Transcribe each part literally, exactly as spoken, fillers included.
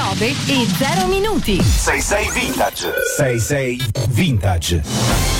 nove e zero minuti. sei sei Vintage. sei sei Vintage.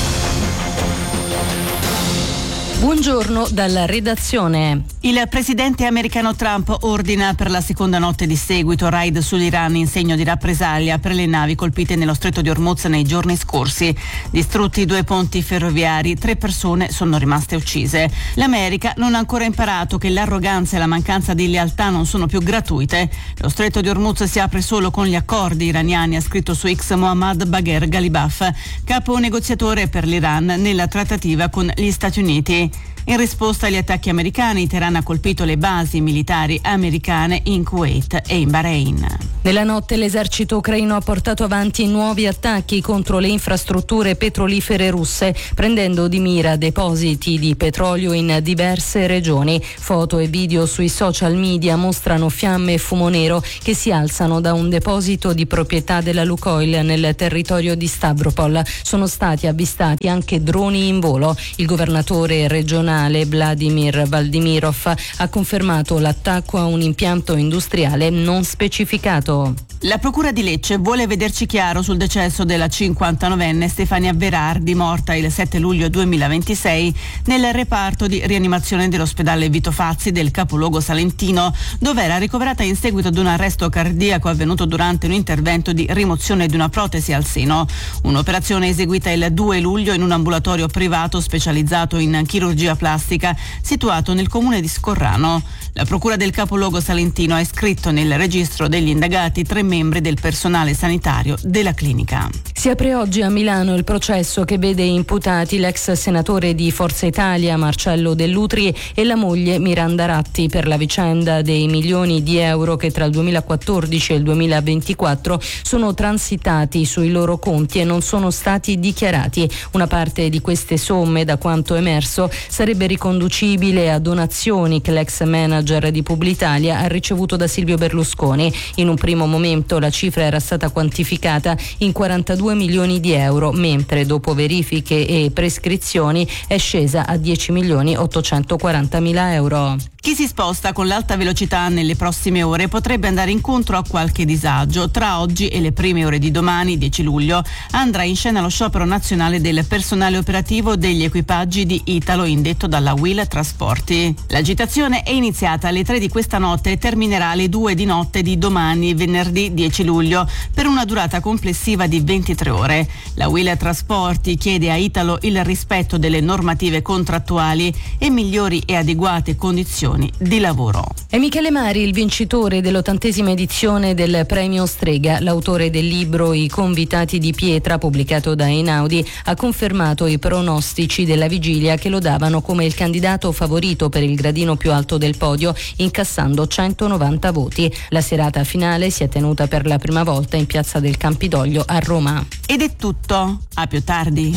Buongiorno dalla redazione. Il presidente americano Trump ordina per la seconda notte di seguito raid sull'Iran in segno di rappresaglia per le navi colpite nello stretto di Hormuz nei giorni scorsi. Distrutti due ponti ferroviari, tre persone sono rimaste uccise. L'America non ha ancora imparato che l'arroganza e la mancanza di lealtà non sono più gratuite. Lo stretto di Hormuz si apre solo con gli accordi iraniani, ha scritto su X Mohammad Bagher Ghalibaf, capo negoziatore per l'Iran nella trattativa con gli Stati Uniti. In risposta agli attacchi americani, Teheran ha colpito le basi militari americane in Kuwait e in Bahrain. Nella notte l'esercito ucraino ha portato avanti nuovi attacchi contro le infrastrutture petrolifere russe, prendendo di mira depositi di petrolio in diverse regioni. Foto e video sui social media mostrano fiamme e fumo nero che si alzano da un deposito di proprietà della Lukoil nel territorio di Stavropol. Sono stati avvistati anche droni in volo. Il governatore regionale Vladimir Valdimirov ha confermato l'attacco a un impianto industriale non specificato. La procura di Lecce vuole vederci chiaro sul decesso della cinquantanovenne Stefania Berardi, morta il sette luglio duemilaventisei nel reparto di rianimazione dell'ospedale Vito Fazzi del capoluogo salentino, dove era ricoverata in seguito ad un arresto cardiaco avvenuto durante un intervento di rimozione di una protesi al seno. Un'operazione eseguita il due luglio in un ambulatorio privato specializzato in chirurgia plastica situato nel comune di Scorrano. La procura del capoluogo salentino ha iscritto nel registro degli indagati tre membri del personale sanitario della clinica. Si apre oggi a Milano il processo che vede imputati l'ex senatore di Forza Italia Marcello Dell'Utri e la moglie Miranda Ratti per la vicenda dei milioni di euro che tra il duemilaquattordici e il duemilaventiquattro sono transitati sui loro conti e non sono stati dichiarati. Una parte di queste somme, da quanto emerso, sarebbe riconducibile a donazioni che l'ex manager di Publitalia ha ricevuto da Silvio Berlusconi. In un primo momento la cifra era stata quantificata in quarantadue milioni di euro, mentre dopo verifiche e prescrizioni è scesa a dieci milioni ottocentoquarantamila euro. Chi si sposta con l'alta velocità nelle prossime ore potrebbe andare incontro a qualche disagio. Tra oggi e le prime ore di domani, dieci luglio, andrà in scena lo sciopero nazionale del personale operativo degli equipaggi di Italo indetto dalla Will Trasporti. L'agitazione è iniziata alle tre di questa notte e terminerà alle due di notte di domani, venerdì dieci luglio, per una durata complessiva di ventitré ore. La Will Trasporti chiede a Italo il rispetto delle normative contrattuali e migliori e adeguate condizioni di lavoro. È Michele Mari il vincitore dell'ottantesima edizione del premio Strega. L'autore del libro I convitati di pietra, pubblicato da Einaudi, ha confermato i pronostici della vigilia che lo davano come il candidato favorito per il gradino più alto del podio, incassando centonovanta voti. La serata finale si è tenuta per la prima volta in Piazza del Campidoglio a Roma. Ed è tutto, a più tardi.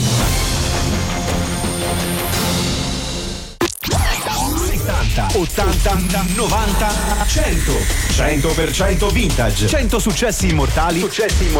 ottanta, novanta, cento cento per cento vintage. cento successi immortali. Successi immortali.